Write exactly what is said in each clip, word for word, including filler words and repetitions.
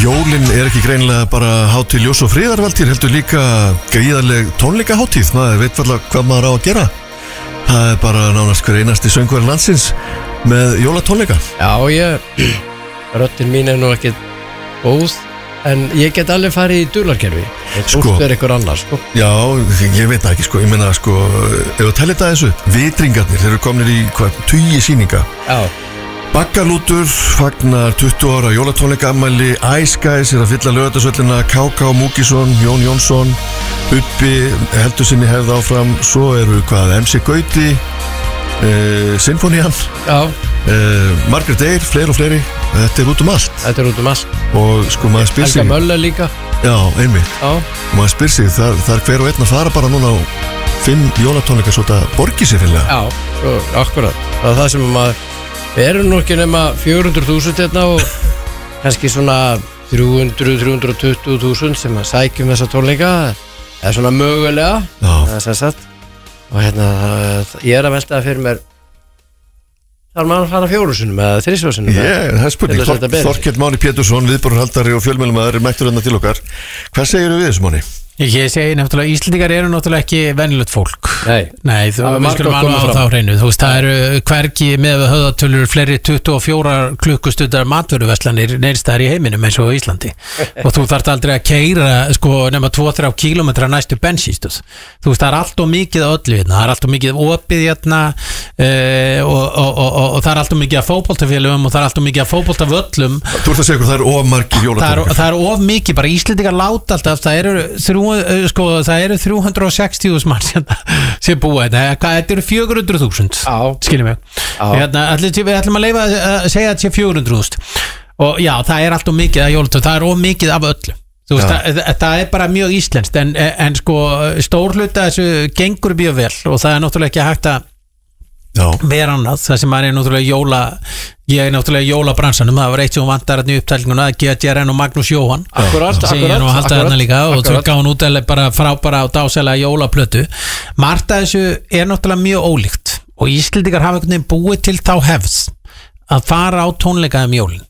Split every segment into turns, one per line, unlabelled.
Jólin er ekki greinilega bara hátíð ljós og friðarvaltíð, heldur líka gríðarleg tónleikahátíð. Maður veit varla hvað maður á að gera. Það er bara nánast hver einasti söngvari landsins með jólatónleika.
Já, ég röddin mín er nú ekki góð, en ég get alveg farið í dularkerfi. Sko, er ykkur annar, sko.
Já, ég veit það ekki, sko. Ég meina, sko, ef við tælum þetta þessu upp, vitringarnir, þeir eru komin í hvað, tugi sýninga.
Já.
Baggalútur fagnar tuttugu ára jólatónleikaafmæli, Ice Guys er að fylla Laugardalsvöllina, K K Múkisson, Jón Jónsson, Ubbi heldur sinni hefð áfram, svo eru hvað, M C Gauti, uh, Sinfonían,
Já.
Uh, Margrét Eyr, fleiri og fleiri. Þetta er út um allt.
Þetta er út um allt.
Og sko maður spyr sig
Helga Möller líka.
Já, einmitt.
Já.
Og maður spyr sig, það, það er hver og einn að fara bara núna á fimm jólatónleika svo þetta borgi sér fyrir.
Já, svo, akkurat. Það er það sem maður, við erum nú ekki nema fjögur hundruð þúsund hérna og kannski svona þrjú hundruð til þrjú hundruð tuttugu þúsund sem að sækjum þessa tónleika. Það er svona mögulega.
Já.
Það er sem sagt. Og hérna, ég er að velta það fyrir mér. Þar maður að fara fjóru sinum eða þrísjóru sinum.
Ég, það er spurning. Þorkell Máni Pétursson, viðborðarhaldari og fjölmiðlamaður er mættur hérna til okkar. Hvað segirðu við þessu, Máni?
Ég segi nefnilega, Íslendingar eru náttúrulega ekki venjulegt fólk.
Nei,
Nei þú, við skulum alveg á þá hreinu. Þú veist, það eru hvergi með höfðatölur fleiri tuttugu og fjórar klukkustundar matvöruverslanir neðstæðar í heiminum eins og í Íslandi. Og þú þarft aldrei að keyra sko nema tvo til þrjá kílómetra næstu bensínstöð. Þú veist, það er allt og mikið af öllu hérna. Það er allt og mikið opið hérna uh, og, og, og, og, og það er allt og mikið af fótboltafélögum og það er allt og mikið af fótboltavöllum.
Þú ert að segja hvað það er of margir jólatónleikar.
Það er of mikið, bara Íslendingar láta alltaf, það eru þrjú, sko, það eru þrjú hundruð og sextíu þúsund mann sem búa þetta, þetta eru fjögur hundruð þúsund, skiljum við. Hérna, við ætlum að leifa að segja að þetta sé fjögur hundruð þúsund og já, það er alltaf mikið að jólatónleika, það er of mikið af öllu. Þú veist, það, það er bara mjög íslenskt en, en sko, stór hluta þessu gengur mjög vel og það er náttúrulega ekki hægt að vera annað, það sem er náttúrulega jóla ég er náttúrulega í jólabransanum, það var eitt sem vantar hérna í upptælinguna, G T R N og Magnús Jóhann
akkurat,
sem ég er nú að halda hérna líka og þú gáðum út eða bara frábara og dásælega jólaplötu. Margt af þessu er náttúrulega mjög ólíkt og Íslendingar hafa einhvern veginn búið til þá hefð að fara á tónleika um jólin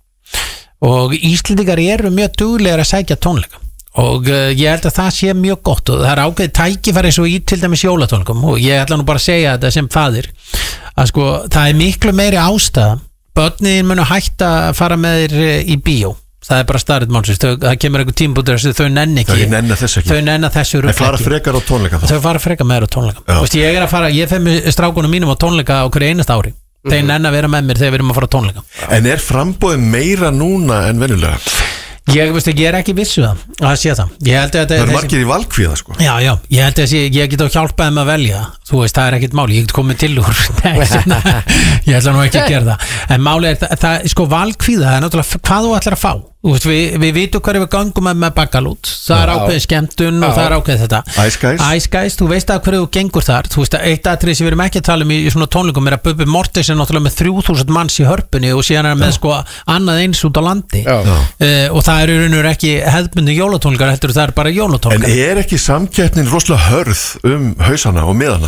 og Íslendingar eru mjög duglegir að sækja tónleika og uh, ég held að það sé mjög gott og það er ákveðið tækifæri svo í til dæmis jólatónleikum og ég ætla nú bara að segja þetta sem faðir að sko það er miklu meiri ástæða börnin munu hætta að fara með þér í bíó, það er bara starrið málsins, það kemur einhver tímbútur að þau nenni ekki
þau nenni þess ekki,
þau nenni þessu
rugl ekki, fara frekar á tónleika
þau fara frekar með þér á tónleika. Þú veist, ég er að fara, ég fer með strákunum mínum á tónleika á hverju einast ári, mm-hmm. þeir nenni að vera með mér þegar við erum að fara á tónleika.
En er framboðið meira núna en venjulega?
Ég veist ekki, ég er ekki vissu það að sé það. Ég held að
það er margir í valkvíða sko.
Já, já, ég held að sé, ég get á hjálpaði með að velja. Þú veist, það er ekkert máli, ég get komið til úr. Nei, svona, ég ætla nú ekki að gera það. En máli er það, það sko valkvíða, það er náttúrulega hvað þú ætlar að fá. Þú veist, við, við vitum hverju við gangum með, með baggalút. Það er ákveðið skemmtun og það er ákveðið þetta.
Ice Guys.
Ice Guys, þú veist að hverju þú gengur þar. Þú veist, eitt atrið sem við erum ekki að tala um í, í svona tónleikum er að Bubbi Mortens er náttúrulega með þrjú þúsund manns í hörpunni og síðan er með sko annað eins út á landi. Uh, og það eru raunur ekki hefðbundi jólatónleikar, heldur það er bara jólatónleikar.
En er ekki samkeppnin rosalega hörð um hausana og miðana?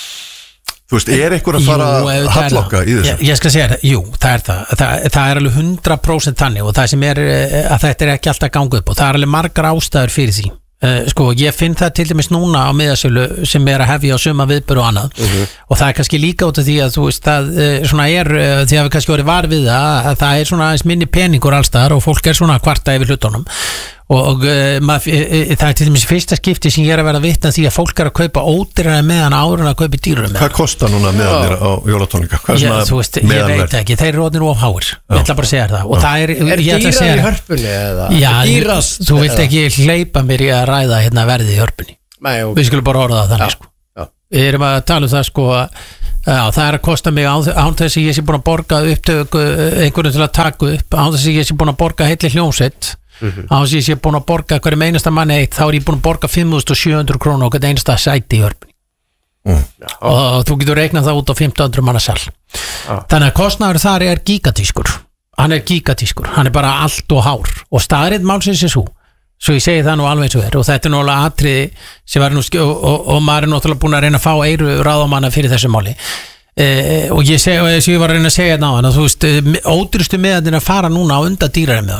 Þú veist, er einhver að fara að hallokka í þessu?
Ég, ég skal segja það, jú, það er það. það það er alveg hundrað prósent þannig og það sem er að þetta er ekki alltaf gangið upp og það er alveg margar ástæður fyrir því uh, sko, ég finn það til dæmis núna á miðasölu sem er að hefja á suma viðböru og annað uh-huh. og það er kannski líka út af því að þú veist, það uh, svona er, uh, því að við kannski vorum var við það að það er svona aðeins minni peningur allstaðar og fólk er svona kvarta yfir hlutunum og, og uh, mað, uh, það er til dæmis fyrsta skipti sem ég er að vera að vitna því að fólk er að kaupa ódýrara meðan áður en að kaupa dýrara meðan.
Hvað kostar núna meðan á jólatónleika?
Já, þú veist, ég veit ekki, þeir eru orðnir of háir, ég ætla bara að segja það og það er,
er dýrar í hörpunni eða?
Já, dýrast, þú vilt ekki hleypa mér í að ræða hérna verðið í hörpunni. Nei, okay. Við skulum bara orða það þannig sko. Já. Við erum að tala um það sko já, það er að kosta mig án, án þess að ég sé búin að borga upptöku einhverjum til að taka upp, án þess að ég sé búin að borga heilli hljómsveit mm-hmm. án þess að ég sé búin að borga hverjum einasta manni eitt, þá er ég búin að borga fimm þúsund sjö hundruð krónur og hvernig einasta sæti í hörpunni mm. og, og þú getur reiknað það út á fimmtán hundruð manna sal ah. Þannig að kostnaður þar er gigatískur hann er gigatískur, hann er bara allt og hár og staðrið málsins er svo svo ég segi það nú alveg eins og er og þetta er náttúrulega atriði sem var nú og, og, og maður er náttúrulega búin að reyna að fá eiru ráðamanna fyrir þessu máli eh, og ég segi, og ég var að reyna að segja þetta á hann að þú veist, ódýrustu miðarnir að fara núna á undan dýrari miðanum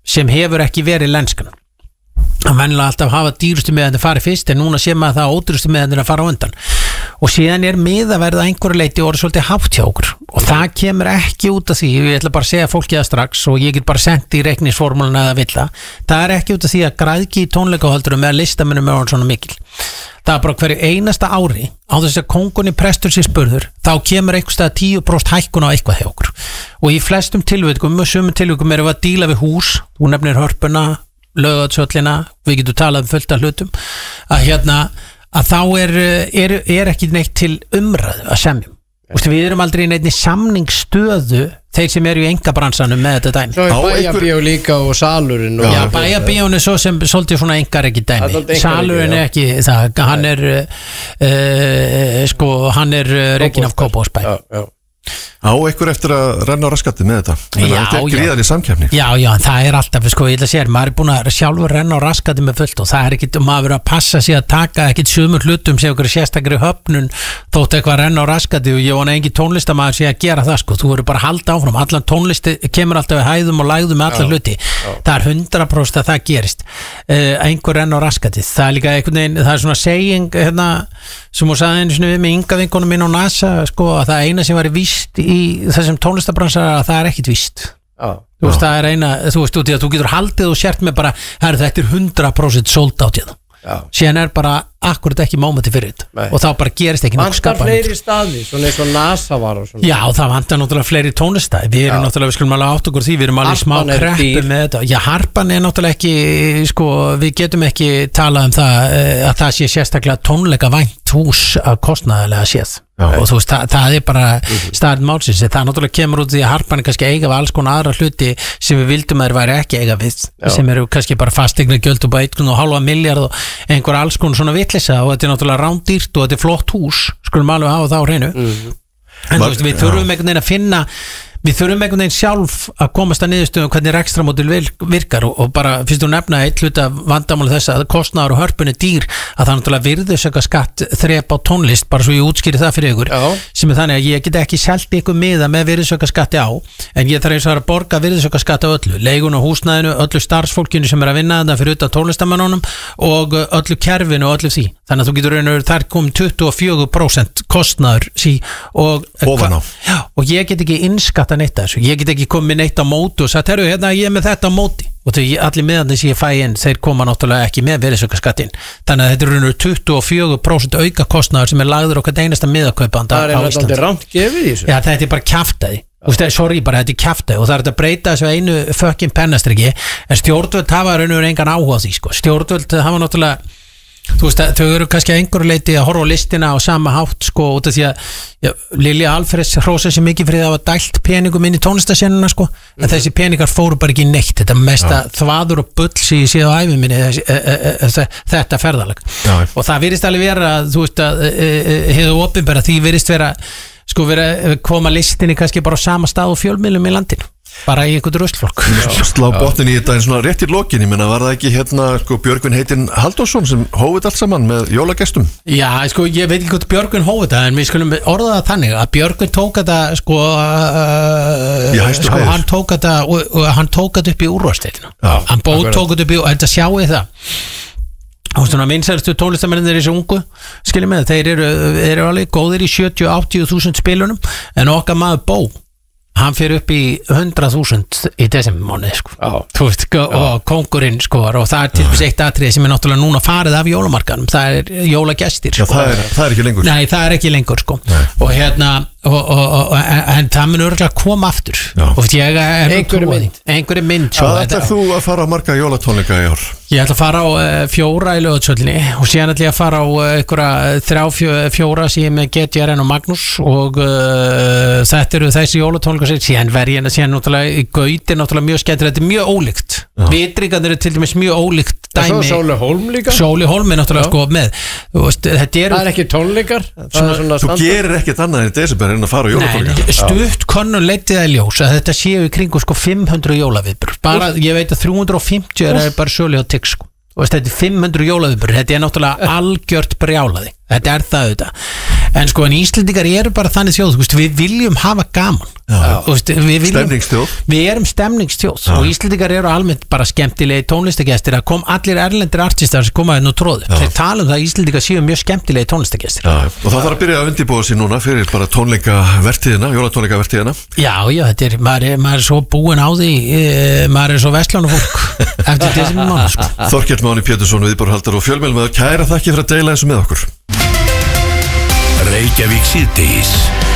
sem hefur ekki verið lenskan. Hann venjulega alltaf hafa dýrustu miðandir farið fyrst en núna sé maður það ódýrustu miðandir að fara á undan og síðan er miðaverð að einhverju leiti orðið svolítið hátt hjá okkur og það kemur ekki út af því, ég ætla bara að segja fólki það strax og ég get bara sendt í reikningsformúluna eða vill það, það er ekki út af því að græðgi í tónleikahaldurum með listamennum er svona mikil, það er bara hverju einasta ári á þess að kóngunni prestur sér spurður, þá kemur einhvers stað tíu prósent hækkun á eitthvað hjá okkur og í flestum tilvikum, og sumum tilvikum erum við að díla við hús, þú nefnir Hörpuna Laugavatnshöllina, við getum talað um fullt af hlutum að hérna að þá er, er, er ekki neitt til umræðu að semjum Ústu, við erum aldrei í neittni samningsstöðu þeir sem eru í engabransanum með þetta dæmi.
Svo er bæjabíó líka og salurinn og
Já, bæjabíón er svo sem svolítið svona engar ekki dæmi salurinn er ekki það, hann er uh, sko, hann er rekinn af Kópavogsbæ
Já, já
Á einhver eftir að renna á raskatti með þetta Menna, Þetta er gríðar í samkeppni
Já, já, það er alltaf, sko, ég ætla að segja maður er búin að sjálfur renna á raskatti með fullt og það er ekkit, maður verið að passa sig að taka ekkit sumur hlutum sem okkur sérstakri höfnun þótt eitthvað að renna á raskatti og ég vona engin tónlistamæður sé að gera það, sko þú verður bara að halda áfram, allan tónlisti kemur alltaf við hæðum og lægðum með allar hluti já. Það er hundra prósent að það gerist uh, einhver renna á raskatti, það er líka einhvern veginn, það er svona saying, hérna sem hún sagði einu sinni við með ynga vinkonum minn á NASA sko að það eina sem var víst í þessum tónlistabransar að það er ekkit víst
ah,
þú veist ah. það er eina þú veist út í að þú getur haldið og sért með bara herri þetta er hundra prósent sold out í það ah. síðan er bara akkurat ekki mómenti fyrir þetta og þá bara gerist ekki nokkuð
skapað fleiri staði, svona eins og NASA var og svona
já það vantar náttúrulega fleiri tónlistæði við erum já. náttúrulega, við skulum alveg átt okkur því við erum alveg smá kreppu með þetta já harpan er náttúrulega ekki sko við getum ekki talað um það að það sé sérstaklega tónleika vænt hús að kostnaðarlega séð Já. og þú veist, það, það er bara staðin málsins, það náttúrulega kemur út því að harpan er kannski eiga við alls konar aðra hluti sem við vildum að þeir væri ekki eiga við Já. sem eru kannski bara fastegna gjöld upp á einn og hálfa miljard og einhver alls konar svona vitleysa og þetta er náttúrulega rándýrt og þetta er flott hús skulum alveg hafa það á hreinu mm-hmm. en þú veist, við þurfum einhvern veginn að finna við þurfum einhvern veginn sjálf að komast að niðurstöðum hvernig rekstramódel virkar og, og bara fyrst þú nefna eitt hluta vandamála þess að kostnaður og hörpun er dýr að það náttúrulega virðisauka skatt þrep á tónlist bara svo ég útskýri það fyrir ykkur Já. sem er þannig að ég get ekki selgt ykkur miða með virðisauka skatti á en ég þarf eins og að borga virðisauka skatt á öllu leigun og húsnæðinu, öllu starfsfólkinu sem er að vinna þarna fyrir utan tónlistamannunum og öllu kerfinu og öllu því þannig að þú getur raun og þar kom tuttugu og fjögur prósent kostnaður sí, og, Já, og ég get ekki innskatta neitt að þessu, ég get ekki komið neitt á móti og sagt, herru, hérna ég er með þetta á móti og þegar allir miðandi sem ég fæ inn þeir koma náttúrulega ekki með virðisaukaskattinn þannig að þetta er raunur tuttugu og fjögur prósent auka kostnaður sem er lagður okkar einasta miðakaupanda
á Íslandi. Það er rámt gefið í þessu.
Já, þetta er bara kjaftaði og sorry, bara þetta er kjaftaði og það er að breyta þessu einu fucking pennastriki en stjórnvöld hafa raunur engan áhuga á því sko. Stjórnvöld hafa náttúrulega þú veist, þau eru kannski að einhverju leiti að horfa á listina á sama hátt sko út af því að já, Lilja Alfreds hrósa sér mikið fyrir að hafa dælt peningum inn í tónlistasennuna sko en mm-hmm. þessi peningar fóru bara ekki neitt þetta mesta ja. þvaður og bull sem ég séð á æfum minni þessi, e, e, e, þetta ferðalag ja. og það virðist alveg vera þú veist að hefðu opinbera því virðist vera sko vera koma listinni kannski bara á sama stað og fjölmiðlum í landinu bara í einhvern ruslflokk
slá botnin í þetta en svona rétt í lokin ég menna var það ekki hérna sko Björgvin heitinn Halldórsson sem hófið allt saman með jólagestum
já sko ég veit ekki hvort Björgvin hófið það en við skulum orða það þannig að Björgvin tók þetta sko, uh, sko hann tók þetta og, og hann tók þetta upp í úrvarsdeildina hann bóð tók þetta upp í og þetta sjáu það og svona vinsælustu tónlistamennir þessi ungu skiljum með þeir eru, eru alveg góðir í sjötíu til áttatíu þúsund spilunum en okkar maður Bó hann fyrir upp í hundrað þúsund í desembermánuði sko. Þú veist, og kóngurinn sko og það er til þess eitt atriði sem er náttúrulega núna farið af jólamarkanum, það er jólagestir sko.
Já, það er, það er ekki lengur.
Nei, það er ekki lengur sko. Nei. Og hérna og, og, og, en það mun örgulega koma aftur Já. Og ég er
einhverju mynd
einhverju mynd
Hvað ætlar þú að fara að marga jólatónleika í ár?
Ég ætla að fara á uh, fjóra í Laugardalshöllinni og síðan ætla ég að fara á uh, einhverja þrjá fjó, fjóra sem ég með G T R N og Magnús og uh, þetta eru þessi jólatónleika sér síðan verð ég síðan náttúrulega í Gauti náttúrulega mjög skemmtilegt, þetta er mjög ólíkt Vitringarnir eru til dæmis mjög ólíkt dæmi
Sóli Hólm líka
Sóli Hólm er náttúrulega sko með veist, þetta er,
það er ekki tónleikar
Þú gerir ekkert annað en í desember en að fara á jólatónleika
Stutt konnun leitið að ljós að þetta séu í kringu sko fimm hundruð jólaviðburð bara ég veit að þrjú hundruð og fimmtíu er bara sölu á Tix sko og þetta er fimm hundruð jólaviðburð þetta er náttúrulega algjört brjálaði þetta er það auðvitað En sko, en Íslendingar eru bara þannig þjóð, veist, við viljum hafa gaman. Veist, við viljum,
stemningsþjóð.
Við erum stemningsþjóð og Íslendingar eru almennt bara skemmtilegi tónlistagestir. Það kom allir erlendir artistar sem komaði nú tróðu. Þeir tala um það að Íslendingar séu mjög skemmtilegi tónlistagestir.
Já, og það þarf að byrja að undirbúa sig núna fyrir bara tónleikavertíðina, jólatónleikavertíðina.
Já, já, þetta er, maður er, maður er svo búinn á því, e, maður er svo vestlanu fólk eftir desember mánuð, sko.
Þorkell Máni Pétursson, viðborðhaldar og fjölmiðlamaður, kæra þakki fyrir að deila þessu með okkur.
Reykjavík síðdegis.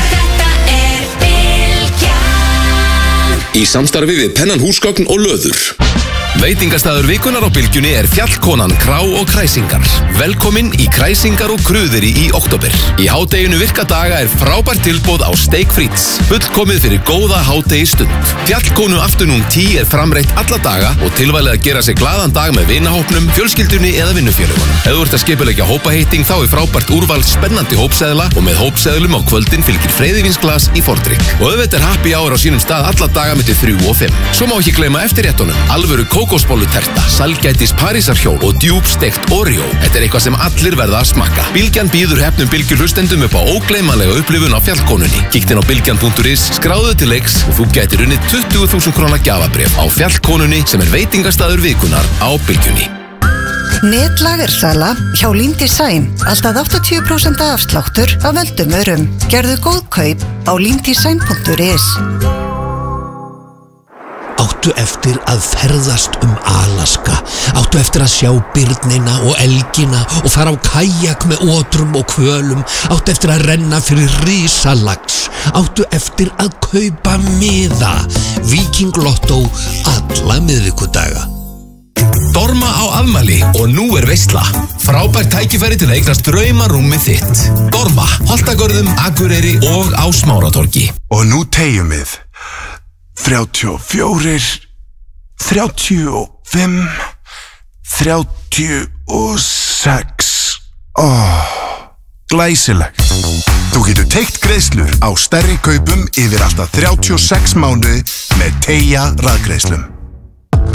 Í samstarfi við Pennan húsgögn og löður. Veitingastæður vikunar á Bylgjunni er Fjallkonan krá og kræsingar. Velkomin í kræsingar og krúðeri í október. Í hádeginu virka daga er frábært tilboð á steik frites. Fullkomið fyrir góða hádegi stund. Fjallkonu afternoon tea er framreitt alla daga og tilvalið að gera sig glaðan dag með vinahópnum, fjölskyldunni eða vinnufélagunum. Ef þú ert að skipuleggja hópaheiting þá er frábært úrval spennandi hópseðla og með hópseðlum á kvöldin fylgir freyðivínsglas í fordrykk. Og auðvitað er happy hour á sínum stað alla daga milli þrjú og fimm. Svo má ekki gleyma eftirréttunum. Alvöru kókosbolluterta, salgætis parísarhjól og djúpsteikt Oreo. Þetta er eitthvað sem allir verða að smakka. Bylgjan býður hefnum Bylgju hlustendum upp á ógleymanlega upplifun á Fjallkonunni. Kíkt inn á bylgjan punktur is, skráðu til leiks og þú gætir unnið tuttugu þúsund króna gjafabréf á Fjallkonunni sem er veitingastaður vikunar á Bylgjunni.
Netlagersala hjá Lean Design. Alltaf áttatíu prósent afsláttur af völdum örum. Gerðu góð kaup á lean design punktur is.
Áttu eftir að ferðast um Alaska. Áttu eftir að sjá birnina og elgina og fara á kajak með otrum og hvölum. Áttu eftir að renna fyrir risalax. Áttu eftir að kaupa miða. Viking Lotto alla miðvikudaga.
Dorma á afmæli og nú er veisla. Frábært tækifæri til að eignast draumarúmið þitt. Dorma, Holtagörðum, Akureyri og á Smáratorgi.
Og nú tegjum við þrjátíu og fjórir, þrjátíu og fimm, þrjátíu og sex. Oh, glæsilegt. Þú getur teygt greiðslur á stærri kaupum yfir alltaf þrjátíu og sex mánuði með Teygja rafgreiðslum.